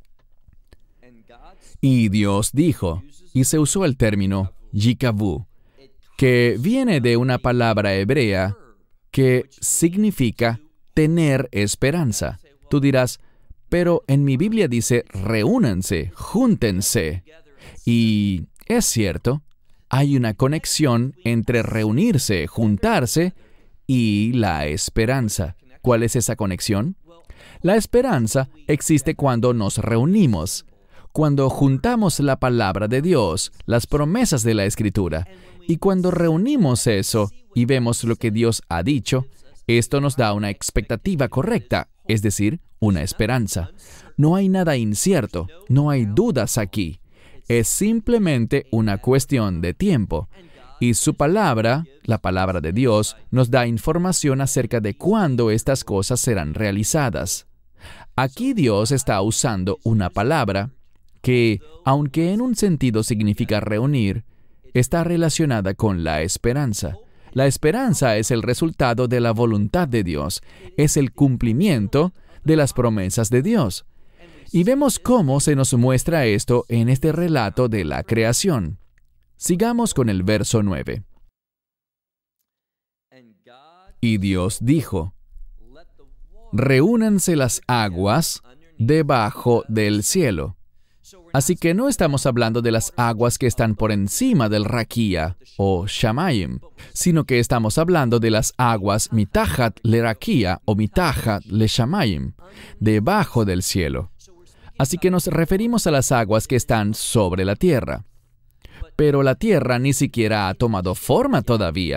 Y Dios dijo, y se usó el término Yikavu, que viene de una palabra hebrea que significa tener esperanza. Tú dirás, pero en mi Biblia dice reúnanse, júntense. Y es cierto, hay una conexión entre reunirse, juntarse y la esperanza. ¿Cuál es esa conexión? La esperanza existe cuando nos reunimos, cuando juntamos la palabra de Dios, las promesas de la Escritura, y cuando reunimos eso y vemos lo que Dios ha dicho, esto nos da una expectativa correcta, es decir, una esperanza. No hay nada incierto, no hay dudas aquí. Es simplemente una cuestión de tiempo. Y su palabra, la palabra de Dios, nos da información acerca de cuándo estas cosas serán realizadas. Aquí Dios está usando una palabra que, aunque en un sentido significa reunir, está relacionada con la esperanza. La esperanza es el resultado de la voluntad de Dios, es el cumplimiento de las promesas de Dios. Y vemos cómo se nos muestra esto en este relato de la creación. Sigamos con el verso nueve. Y Dios dijo, reúnanse las aguas debajo del cielo. Así que no estamos hablando de las aguas que están por encima del raquía o shamayim, sino que estamos hablando de las aguas mitahat le raquía o mitahat le shamayim, debajo del cielo. Así que nos referimos a las aguas que están sobre la tierra. Pero la tierra ni siquiera ha tomado forma todavía.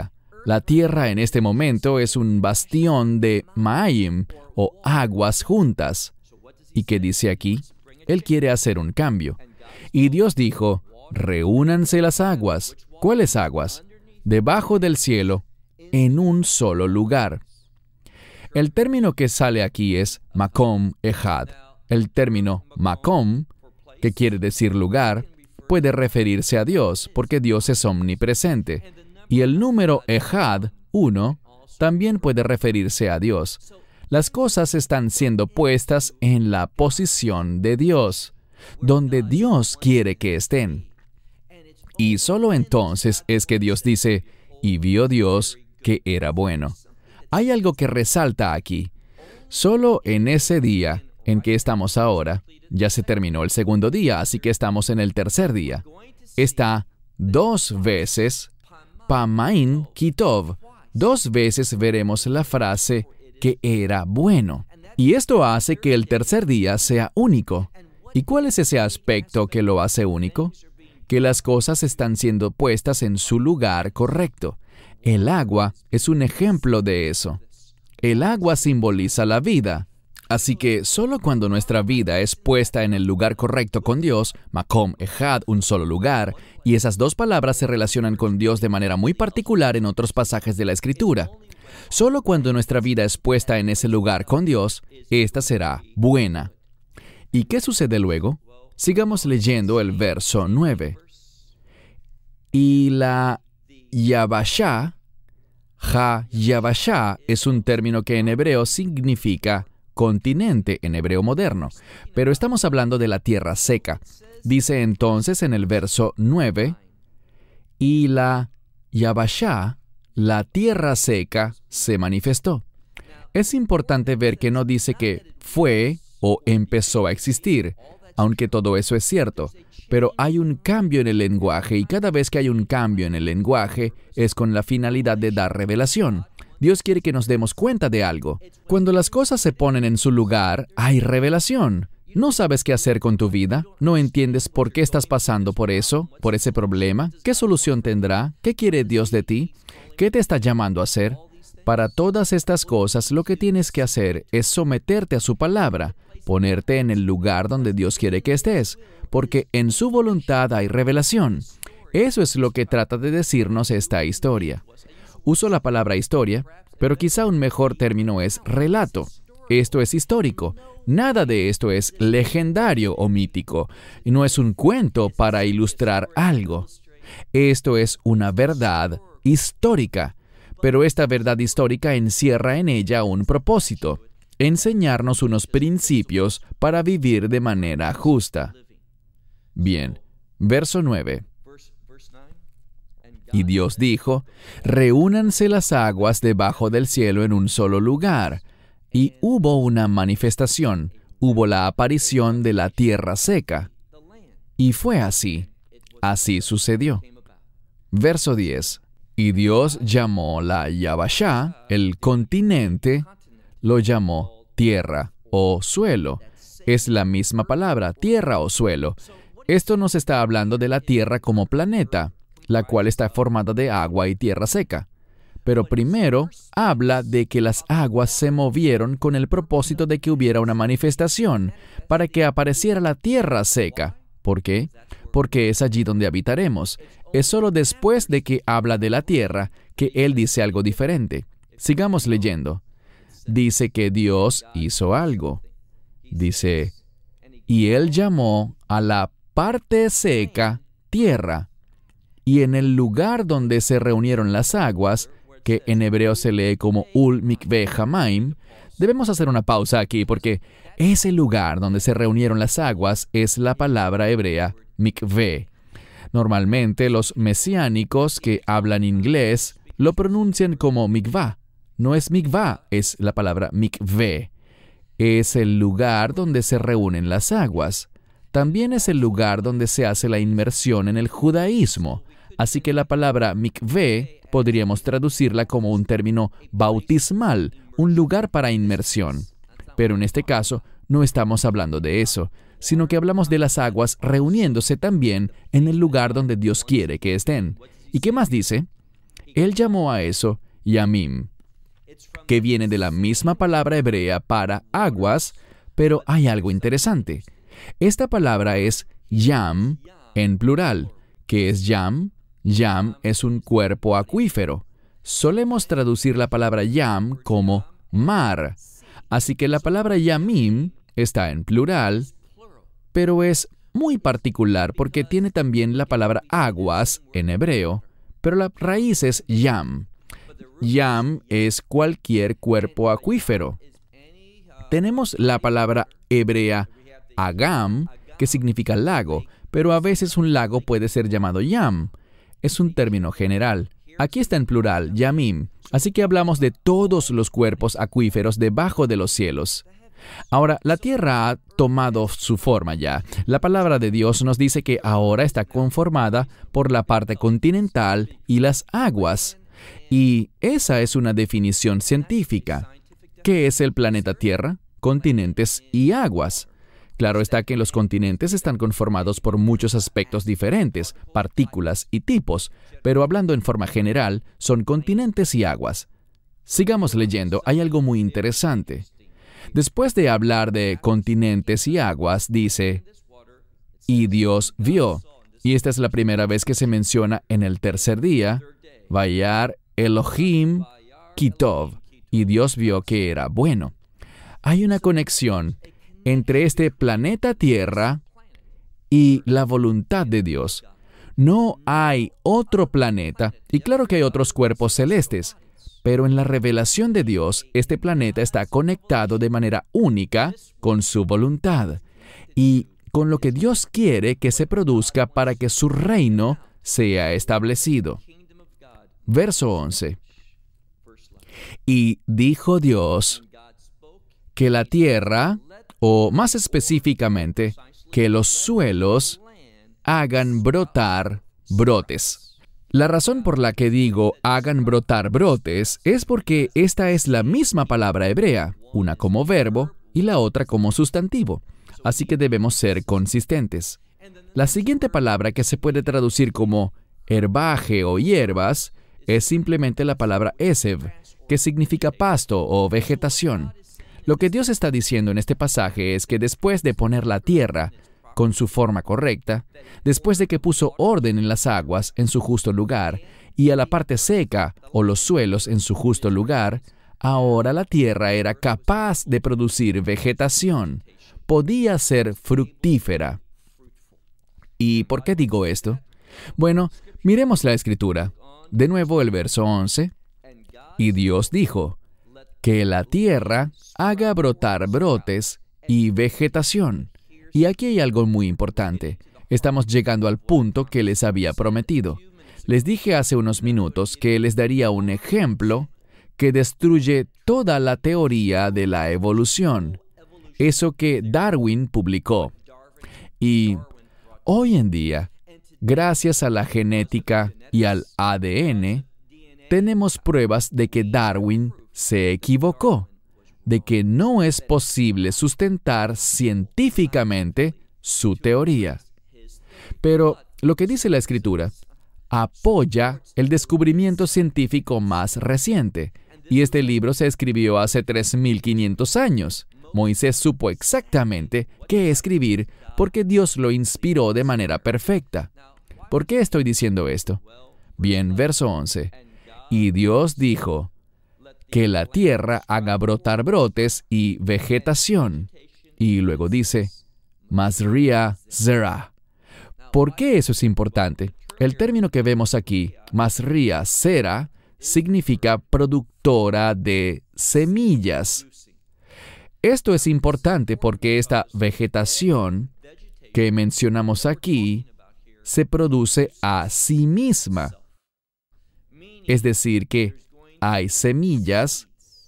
La tierra en este momento es un bastión de Ma'im, o aguas juntas. ¿Y qué dice aquí? Él quiere hacer un cambio. Y Dios dijo, reúnanse las aguas. ¿Cuáles aguas? Debajo del cielo, en un solo lugar. El término que sale aquí es Makom Echad. El término Makom, que quiere decir lugar, puede referirse a Dios, porque Dios es omnipresente. Y el número Echad, uno, también puede referirse a Dios. Las cosas están siendo puestas en la posición de Dios, donde Dios quiere que estén. Y solo entonces es que Dios dice, y vio Dios que era bueno. Hay algo que resalta aquí. Solo en ese día en que estamos ahora, ya se terminó el segundo día, así que estamos en el tercer día. Está dos veces Pamain Kitov. Dos veces veremos la frase que era bueno. Y esto hace que el tercer día sea único. ¿Y cuál es ese aspecto que lo hace único? Que las cosas están siendo puestas en su lugar correcto. El agua es un ejemplo de eso. El agua simboliza la vida. Así que solo cuando nuestra vida es puesta en el lugar correcto con Dios, Makom Echad, un solo lugar, y esas dos palabras se relacionan con Dios de manera muy particular en otros pasajes de la Escritura. Solo cuando nuestra vida es puesta en ese lugar con Dios, esta será buena. ¿Y qué sucede luego? Sigamos leyendo el verso nueve. Y la Yabashá, Ha-Yabashá, es un término que en hebreo significa continente en hebreo moderno, pero estamos hablando de la tierra seca. Dice entonces en el verso nueve, y la Yabashá, la tierra seca, se manifestó. Es importante ver que no dice que fue o empezó a existir, aunque todo eso es cierto, pero hay un cambio en el lenguaje y cada vez que hay un cambio en el lenguaje es con la finalidad de dar revelación. Dios quiere que nos demos cuenta de algo. Cuando las cosas se ponen en su lugar, hay revelación. ¿No sabes qué hacer con tu vida? ¿No entiendes por qué estás pasando por eso, por ese problema? ¿Qué solución tendrá? ¿Qué quiere Dios de ti? ¿Qué te está llamando a hacer? Para todas estas cosas, lo que tienes que hacer es someterte a su palabra, ponerte en el lugar donde Dios quiere que estés, porque en su voluntad hay revelación. Eso es lo que trata de decirnos esta historia. Uso la palabra historia, pero quizá un mejor término es relato. Esto es histórico. Nada de esto es legendario o mítico. No es un cuento para ilustrar algo. Esto es una verdad histórica. Pero esta verdad histórica encierra en ella un propósito: enseñarnos unos principios para vivir de manera justa. Bien, verso nueve. Y Dios dijo, reúnanse las aguas debajo del cielo en un solo lugar. Y hubo una manifestación, hubo la aparición de la tierra seca. Y fue así, así sucedió. Verso diez. Y Dios llamó la Yabashá, el continente, lo llamó tierra o suelo. Es la misma palabra, tierra o suelo. Esto nos está hablando de la tierra como planeta, la cual está formada de agua y tierra seca. Pero primero habla de que las aguas se movieron con el propósito de que hubiera una manifestación, para que apareciera la tierra seca. ¿Por qué? Porque es allí donde habitaremos. Es solo después de que habla de la tierra que Él dice algo diferente. Sigamos leyendo. Dice que Dios hizo algo. Dice, y Él llamó a la parte seca tierra. Y en el lugar donde se reunieron las aguas, que en hebreo se lee como Ul Mikveh Hamaim, debemos hacer una pausa aquí porque ese lugar donde se reunieron las aguas es la palabra hebrea Mikveh. Normalmente los mesiánicos que hablan inglés lo pronuncian como mikvah. No es mikvah, es la palabra mikveh. Es el lugar donde se reúnen las aguas. También es el lugar donde se hace la inmersión en el judaísmo. Así que la palabra mikveh podríamos traducirla como un término bautismal, un lugar para inmersión. Pero en este caso no estamos hablando de eso, sino que hablamos de las aguas reuniéndose también en el lugar donde Dios quiere que estén. ¿Y qué más dice? él llamó a eso Yamim, que viene de la misma palabra hebrea para aguas, pero hay algo interesante. Esta palabra es Yam en plural. ¿Qué es Yam? Yam es un cuerpo acuífero. Solemos traducir la palabra Yam como mar. Así que la palabra Yamim está en plural, pero es muy particular porque tiene también la palabra aguas en hebreo, pero la raíz es Yam. Yam es cualquier cuerpo acuífero. Tenemos la palabra hebrea Agam, que significa lago, pero a veces un lago puede ser llamado Yam. Es un término general. Aquí está en plural, Yamim, así que hablamos de todos los cuerpos acuíferos debajo de los cielos. Ahora, la tierra ha tomado su forma ya. La palabra de Dios nos dice que ahora está conformada por la parte continental y las aguas. Y esa es una definición científica. ¿Qué es el planeta Tierra? Continentes y aguas. Claro está que los continentes están conformados por muchos aspectos diferentes, partículas y tipos, pero hablando en forma general, son continentes y aguas. Sigamos leyendo, hay algo muy interesante. Después de hablar de continentes y aguas, dice, y Dios vio, y esta es la primera vez que se menciona en el tercer día, Vayar Elohim Kitov, y Dios vio que era bueno. Hay una conexión entre este planeta Tierra y la voluntad de Dios. No hay otro planeta, y claro que hay otros cuerpos celestes, pero en la revelación de Dios, este planeta está conectado de manera única con su voluntad y con lo que Dios quiere que se produzca para que su reino sea establecido. Verso once. Y dijo Dios que la tierra, o más específicamente, que los suelos hagan brotar brotes. La razón por la que digo hagan brotar brotes es porque esta es la misma palabra hebrea, una como verbo y la otra como sustantivo, así que debemos ser consistentes. La siguiente palabra que se puede traducir como herbaje o hierbas es simplemente la palabra esev, que significa pasto o vegetación. Lo que Dios está diciendo en este pasaje es que después de poner la tierra con su forma correcta, después de que puso orden en las aguas en su justo lugar y a la parte seca o los suelos en su justo lugar, ahora la tierra era capaz de producir vegetación, podía ser fructífera. ¿Y por qué digo esto? Bueno, miremos la Escritura. De nuevo el verso once. Y Dios dijo, que la tierra haga brotar brotes y vegetación. Y aquí hay algo muy importante. Estamos llegando al punto que les había prometido. Les dije hace unos minutos que les daría un ejemplo que destruye toda la teoría de la evolución. Eso que Darwin publicó. Y hoy en día, gracias a la genética y al A D N, tenemos pruebas de que Darwin se equivocó, de que no es posible sustentar científicamente su teoría. Pero lo que dice la Escritura apoya el descubrimiento científico más reciente, y este libro se escribió hace tres mil quinientos años. Moisés supo exactamente qué escribir porque Dios lo inspiró de manera perfecta. ¿Por qué estoy diciendo esto? Bien, verso once. Y Dios dijo, que la tierra haga brotar brotes y vegetación. Y luego dice, Masria Zera. ¿Por qué eso es importante? El término que vemos aquí, Masria Zera, significa productora de semillas. Esto es importante porque esta vegetación que mencionamos aquí se produce a sí misma. Es decir, que hay semillas,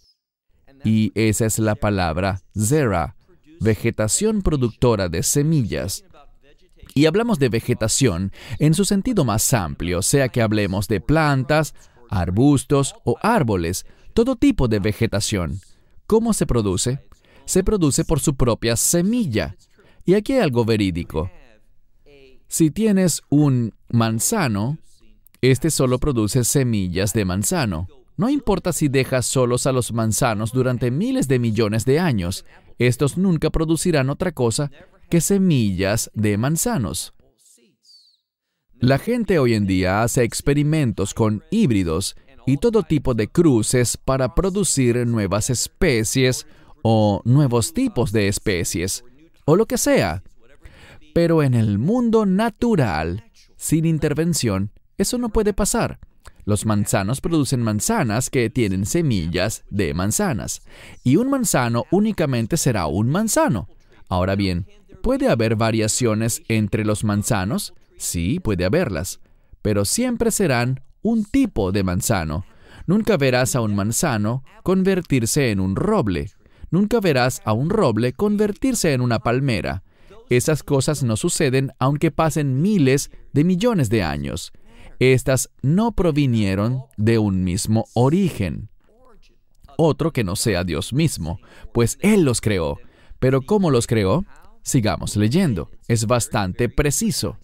y esa es la palabra zera, vegetación productora de semillas. Y hablamos de vegetación en su sentido más amplio, sea que hablemos de plantas, arbustos o árboles, todo tipo de vegetación. ¿Cómo se produce? Se produce por su propia semilla. Y aquí hay algo verídico. Si tienes un manzano, este solo produce semillas de manzano. No importa si dejas solos a los manzanos durante miles de millones de años, estos nunca producirán otra cosa que semillas de manzanos. La gente hoy en día hace experimentos con híbridos y todo tipo de cruces para producir nuevas especies o nuevos tipos de especies, o lo que sea. Pero en el mundo natural, sin intervención, eso no puede pasar. Los manzanos producen manzanas que tienen semillas de manzanas, y un manzano únicamente será un manzano. Ahora bien, ¿puede haber variaciones entre los manzanos? Sí, puede haberlas, pero siempre serán un tipo de manzano. Nunca verás a un manzano convertirse en un roble. Nunca verás a un roble convertirse en una palmera. Esas cosas no suceden aunque pasen miles de millones de años. Estas no provinieron de un mismo origen. Otro que no sea Dios mismo, pues Él los creó. Pero ¿cómo los creó? Sigamos leyendo. Es bastante preciso.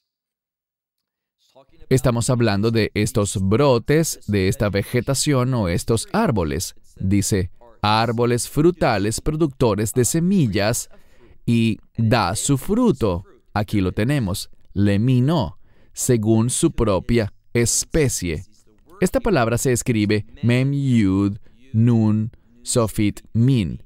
Estamos hablando de estos brotes, de esta vegetación o estos árboles. Dice, árboles frutales productores de semillas y da su fruto. Aquí lo tenemos. Lemino, según su propia especie. Esta palabra se escribe Mem, Yud, Nun, Sofit, Min.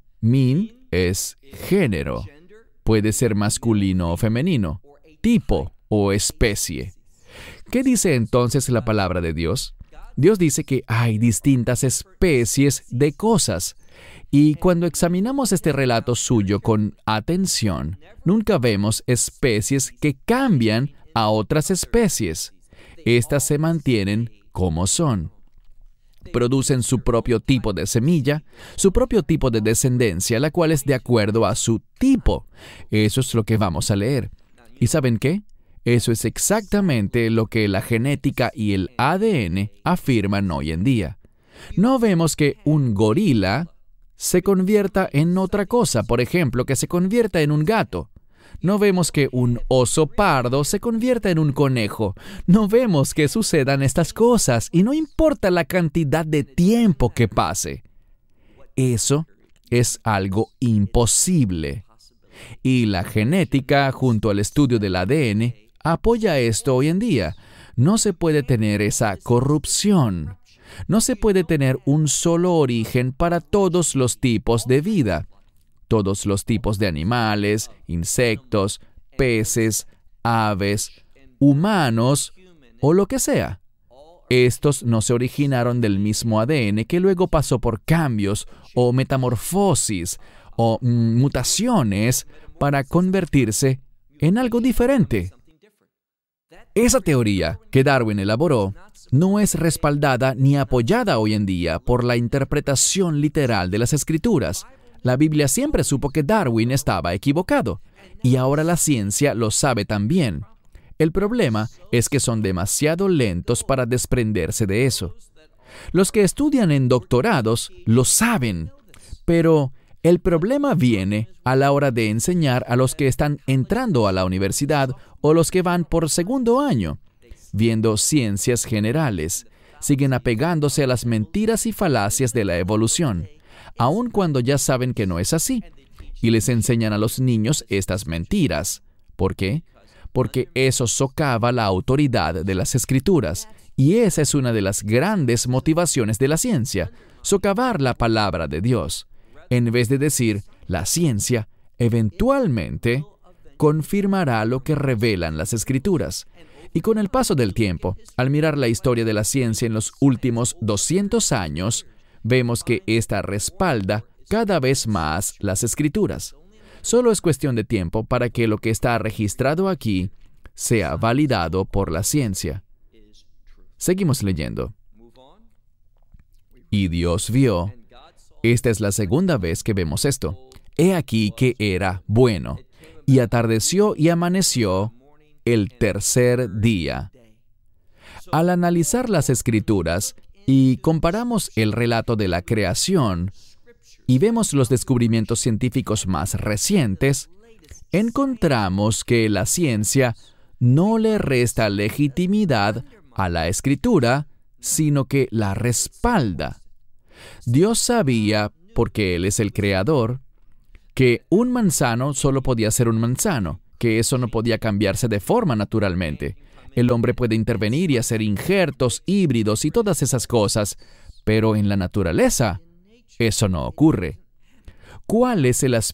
Min es género. Puede ser masculino o femenino, tipo o especie. ¿Qué dice entonces la palabra de Dios? Dios dice que hay distintas especies de cosas. Y cuando examinamos este relato suyo con atención, nunca vemos especies que cambian a otras especies. Estas se mantienen como son. Producen su propio tipo de semilla, su propio tipo de descendencia, la cual es de acuerdo a su tipo. Eso es lo que vamos a leer. ¿Y saben qué? Eso es exactamente lo que la genética y el A D N afirman hoy en día. No vemos que un gorila se convierta en otra cosa, por ejemplo, que se convierta en un gato. No vemos que un oso pardo se convierta en un conejo. No vemos que sucedan estas cosas y no importa la cantidad de tiempo que pase. Eso es algo imposible. Y la genética, junto al estudio del A D N, apoya esto hoy en día. No se puede tener esa corrupción. No se puede tener un solo origen para todos los tipos de vida. Todos los tipos de animales, insectos, peces, aves, humanos o lo que sea. Estos no se originaron del mismo A D N que luego pasó por cambios o metamorfosis o mm, mutaciones para convertirse en algo diferente. Esa teoría que Darwin elaboró no es respaldada ni apoyada hoy en día por la interpretación literal de las Escrituras. La Biblia siempre supo que Darwin estaba equivocado, y ahora la ciencia lo sabe también. El problema es que son demasiado lentos para desprenderse de eso. Los que estudian en doctorados lo saben, pero el problema viene a la hora de enseñar a los que están entrando a la universidad o los que van por segundo año, viendo ciencias generales. Siguen apegándose a las mentiras y falacias de la evolución, aun cuando ya saben que no es así, y les enseñan a los niños estas mentiras. ¿Por qué? Porque eso socava la autoridad de las Escrituras, y esa es una de las grandes motivaciones de la ciencia, socavar la palabra de Dios, en vez de decir, la ciencia eventualmente confirmará lo que revelan las Escrituras. Y con el paso del tiempo, al mirar la historia de la ciencia en los últimos doscientos años, vemos que ésta respalda cada vez más las Escrituras. Solo es cuestión de tiempo para que lo que está registrado aquí sea validado por la ciencia. Seguimos leyendo. Y Dios vio. Esta es la segunda vez que vemos esto. He aquí que era bueno. Y atardeció y amaneció el tercer día. Al analizar las Escrituras y comparamos el relato de la creación y vemos los descubrimientos científicos más recientes, encontramos que la ciencia no le resta legitimidad a la Escritura, sino que la respalda. Dios sabía, porque Él es el Creador, que un manzano solo podía ser un manzano, que eso no podía cambiarse de forma naturalmente. El hombre puede intervenir y hacer injertos, híbridos y todas esas cosas, pero en la naturaleza eso no ocurre. ¿Cuál es el aspecto